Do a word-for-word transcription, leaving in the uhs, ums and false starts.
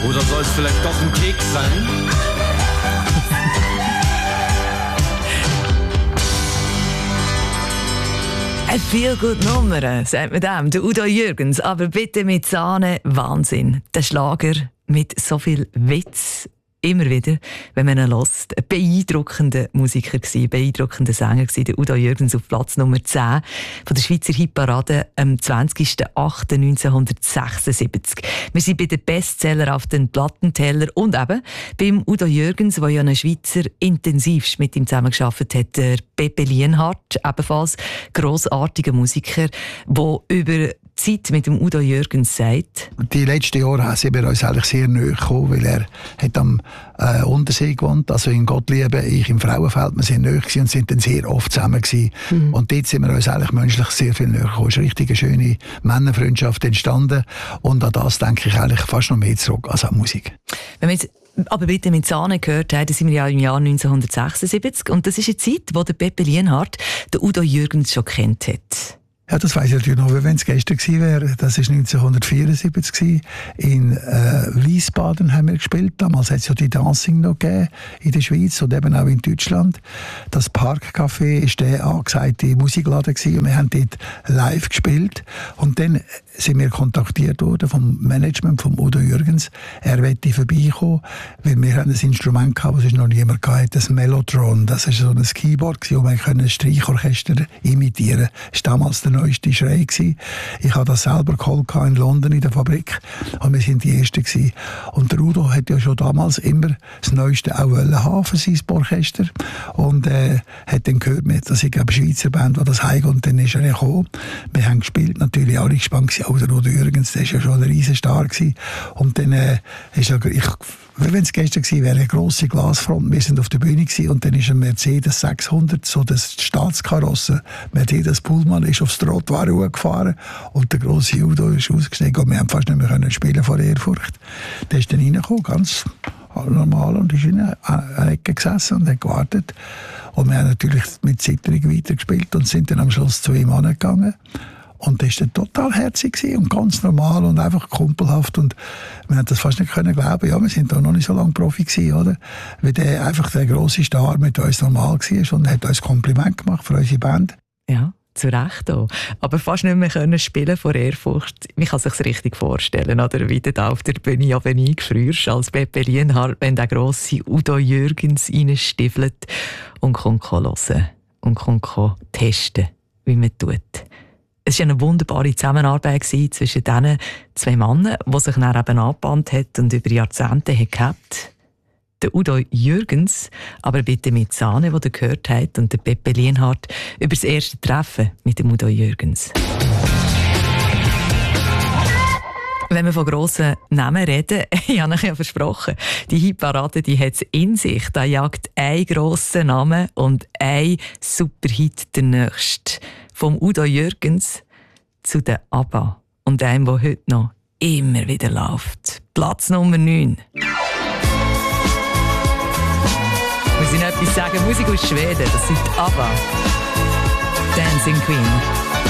Oder soll es vielleicht doch ein Keks sein? Eine Feel-Good-Nummer, sagt man dem, der Udo Jürgens, aber bitte mit Sahne, Wahnsinn. Der Schlager mit so viel Witz, immer wieder, wenn man ihn hört. Ein beeindruckender Musiker gewesen, ein beeindruckender Sänger gewesen, der Udo Jürgens auf Platz Nummer zehn von der Schweizer Hitparade am zwanzigsten achten neunzehnhundertsechsundsiebzig. Wir sind bei den Bestseller auf den Plattenteller und eben beim Udo Jürgens, der ja einen Schweizer intensivst mit ihm zusammengearbeitet hat, der Pepe Lienhardt, ebenfalls grossartiger Musiker, der über Zeit mit dem Udo Jürgens sagt. Die letzten Jahre sind wir uns eigentlich sehr nahe gekommen, weil er hat am äh, Untersee gewohnt, also in Gottlieben, ich im Frauenfeld. Wir sind nahe und sind dann sehr oft zusammen gewesen. Mhm. Und dort sind wir uns eigentlich menschlich sehr viel näher gekommen. Es ist eine richtig schöne Männerfreundschaft entstanden und an das denke ich eigentlich fast noch mehr zurück als an Musik. Wenn wir jetzt aber bitte mit Sahne gehört haben, dann sind wir ja im Jahr neunzehnhundertsechsundsiebzig und das ist eine Zeit, wo der Pepe Lienhardt den Udo Jürgens schon kennt hat. Ja, das weiss ich natürlich noch, wenn es gestern gewesen wäre. Das war neunzehnhundertvierundsiebzig gewesen. In äh, Wiesbaden haben wir gespielt. Damals hat es ja die Dancing noch gegeben in der Schweiz und eben auch in Deutschland. Das Parkcafé war der angesagte Musikladen gewesen und wir haben dort live gespielt. Und dann sind wir kontaktiert worden vom Management von Udo Jürgens. Er wollte vorbeikommen, weil wir haben ein Instrument gehabt, das es noch niemand hatte, das Mellotron. Das war so ein Keyboard gewesen, wo man ein Streichorchester imitieren konnte. Das war damals der neueste Schrei gewesen. Ich habe das selber geholt in London in der Fabrik und wir sind die Ersten gewesen. Und der Udo hat ja schon damals immer das Neueste auch wollen haben für sein Orchester und äh, hat dann gehört, dass ich eine Schweizer Band, die das heim und dann ist er gekommen. Wir haben gespielt, natürlich alle gespannt gewesen. Auch der Udo Jürgens, der war ja schon ein riesen Star gewesen. Und dann äh, ist er, ich wenn es gestern gewesen wäre, eine grosse Glasfront. Wir sind auf der Bühne gewesen, und dann ist ein Mercedes sechshundert, so das Staatskarosse. Mercedes Pullman ist aufs Trottoir gefahren und der grosse Udo ist ausgestiegen und wir haben fast nicht mehr können spielen vor Ehrfurcht. Der ist dann reingekommen, ganz normal, und ist in einer Ecke gesessen und hat gewartet. Und wir haben natürlich mit Zitterung weitergespielt und sind dann am Schluss zu ihm angegangen. Und das war total herzig und ganz normal und einfach kumpelhaft. Und wir haben das fast nicht können glauben. Ja, wir sind da noch nicht so lange Profi gewesen, oder? Weil der einfach der grosse Star mit uns normal war und hat uns Kompliment gemacht für unsere Band. Ja, zu Recht auch. Aber fast nicht mehr können spielen vor Ehrfurcht. Man kann sich richtig vorstellen, oder? Wie du da auf der Bühne auf einen eingefrierst als Pepe Lienhardt, wenn der grosse Udo Jürgens reinstiefelt und kommt hören und kommt testen, wie man tut. Es war eine wunderbare Zusammenarbeit zwischen diesen zwei Männern, die sich dann eben angebahnt hat und über Jahrzehnte hat gehabt. Der Udo Jürgens, aber bitte mit Sahne, die ihr gehört habt, und der Pepe Lienhardt über das erste Treffen mit dem Udo Jürgens. Wenn wir von grossen Namen reden, ich habe euch ja versprochen, die Hitparade, die hat es in sich. Da jagt ein grosser Name und ein Superhit der nächste. Vom Udo Jürgens zu den ABBA. Und einem, der heute noch immer wieder läuft. Platz Nummer neun. Wir müssen etwas sagen. Musik aus Schweden, das sind die ABBA. Dancing Queen.